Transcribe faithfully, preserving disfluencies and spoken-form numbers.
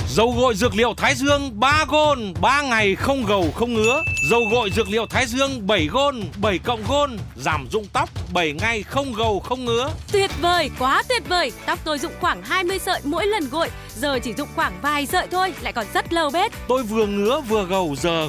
Dầu gội dược liệu Thái Dương ba gôn, ba ngày không gầu không ngứa. Dầu gội dược liệu Thái Dương bảy gôn, bảy cộng gôn, giảm rụng tóc bảy ngày không gầu không ngứa. Tuyệt vời, quá tuyệt vời. Tóc tôi rụng khoảng hai mươi sợi mỗi lần gội, giờ chỉ rụng khoảng vài sợi thôi, lại còn rất lâu bết. Tôi vừa ngứa vừa gầu, giờ